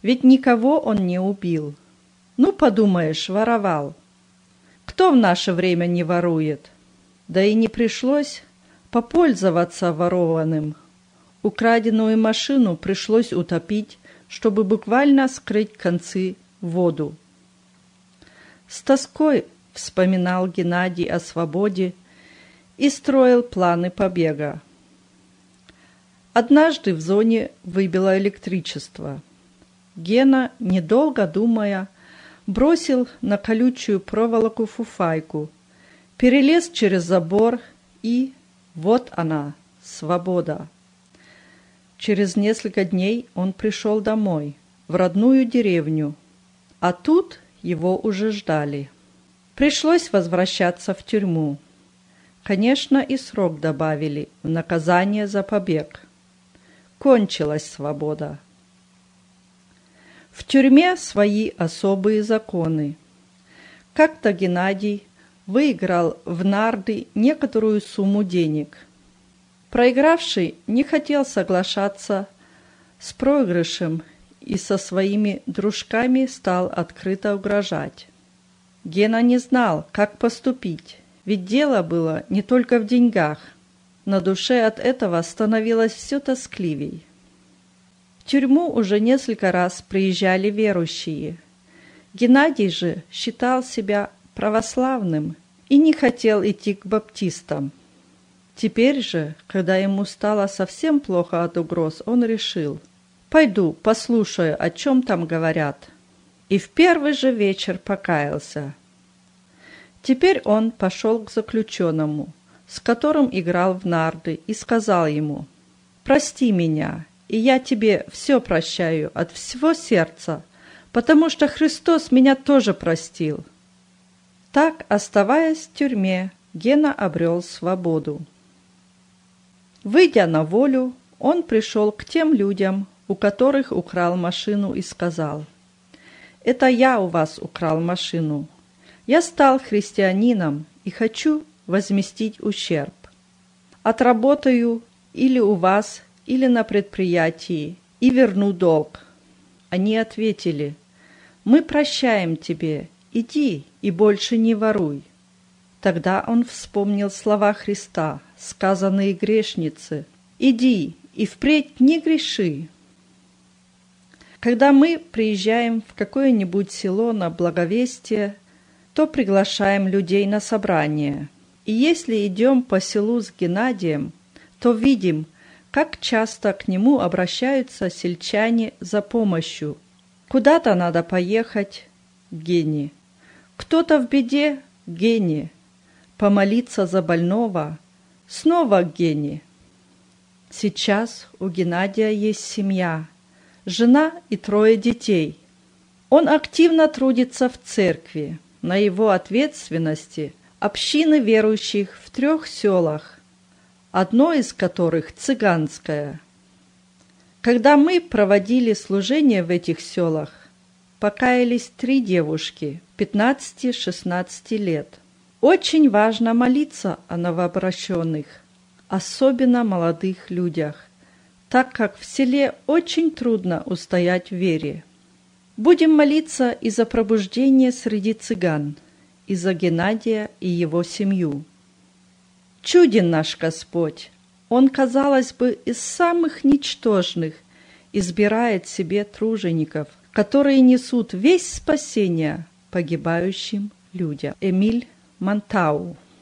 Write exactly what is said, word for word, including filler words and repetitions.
Ведь никого он не убил. Ну, подумаешь, воровал. Кто в наше время не ворует? Да и не пришлось попользоваться ворованным. Украденную машину пришлось утопить, чтобы буквально скрыть концы в воду. С тоской вспоминал Геннадий о свободе и строил планы побега. Однажды в зоне выбило электричество. Гена, недолго думая, бросил на колючую проволоку фуфайку, перелез через забор и... вот она, свобода. Через несколько дней он пришел домой, в родную деревню, а тут его уже ждали. Пришлось возвращаться в тюрьму. Конечно, и срок добавили в наказание за побег. Кончилась свобода. В тюрьме свои особые законы. Как-то Геннадий выиграл в нарды некоторую сумму денег. Проигравший не хотел соглашаться с проигрышем и со своими дружками стал открыто угрожать. Гена не знал, как поступить, ведь дело было не только в деньгах. На душе от этого становилось все тоскливей. В тюрьму уже несколько раз приезжали верующие. Геннадий же считал себя православным и не хотел идти к баптистам. Теперь же, когда ему стало совсем плохо от угроз, он решил: «Пойду, послушаю, о чем там говорят». И в первый же вечер покаялся. Теперь он пошел к заключенному, с которым играл в нарды, и сказал ему: «Прости меня, и я тебе все прощаю от всего сердца, потому что Христос меня тоже простил». Так, оставаясь в тюрьме, Гена обрел свободу. Выйдя на волю, он пришел к тем людям, у которых украл машину, и сказал: «Это я у вас украл машину. Я стал христианином и хочу возместить ущерб. Отработаю или у вас, или на предприятии, и верну долг». Они ответили: «Мы прощаем тебе, иди и больше не воруй». Тогда он вспомнил слова Христа, сказанные грешнице: «Иди и впредь не греши». Когда мы приезжаем в какое-нибудь село на благовестие, то приглашаем людей на собрание. И если идем по селу с Геннадием, то видим, как часто к нему обращаются сельчане за помощью. Куда-то надо поехать — к Гене. Кто-то в беде — к Гене. Помолиться за больного — снова к Гене. Сейчас у Геннадия есть семья, жена и трое детей. Он активно трудится в церкви. На его ответственности общины верующих в трех селах, одно из которых цыганское. Когда мы проводили служение в этих селах, покаялись три девушки пятнадцати-шестнадцати лет. Очень важно молиться о новообращенных, особенно молодых людях, так как в селе очень трудно устоять в вере. Будем молиться и за пробуждение среди цыган, и за Геннадия и его семью. Чуден наш Господь! Он, казалось бы, из самых ничтожных избирает себе тружеников, которые несут весть спасения погибающим людям. Эмиль Монтау.